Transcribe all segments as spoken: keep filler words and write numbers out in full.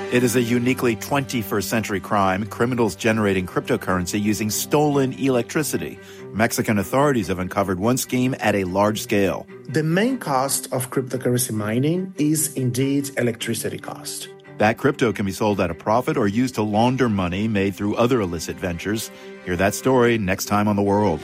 It is a uniquely twenty-first century crime, criminals generating cryptocurrency using stolen electricity. Mexican authorities have uncovered one scheme at a large scale. The main cost of cryptocurrency mining is indeed electricity cost. That crypto can be sold at a profit or used to launder money made through other illicit ventures. Hear that story next time on The World.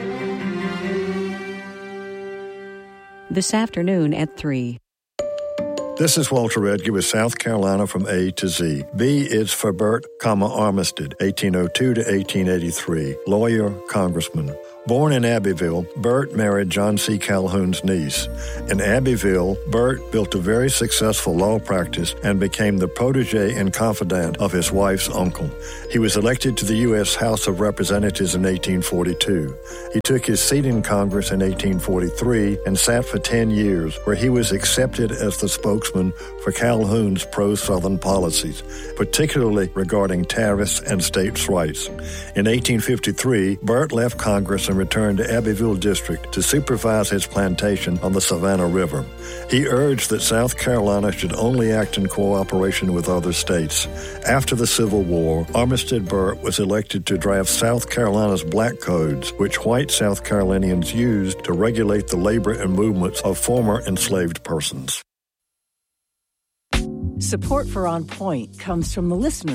This afternoon at three. This is Walter Edgar with South Carolina from A to Z. B is for Bert, comma, Armistead, eighteen oh two to eighteen eighty-three, lawyer, congressman. Born in Abbeville, Bert married John C. Calhoun's niece. In Abbeville, Bert built a very successful law practice and became the protege and confidant of his wife's uncle. He was elected to the U S House of Representatives in eighteen forty-two. He took his seat in Congress in eighteen forty-three and sat for ten years, where he was accepted as the spokesman for Calhoun's pro-Southern policies, particularly regarding tariffs and states' rights. In eighteen fifty-three, Bert left Congress and returned to Abbeville District to supervise his plantation on the Savannah River. He urged that South Carolina should only act in cooperation with other states. After the Civil War, Armistead Burt was elected to draft South Carolina's Black Codes, which white South Carolinians used to regulate the labor and movements of former enslaved persons. Support for On Point comes from the listeners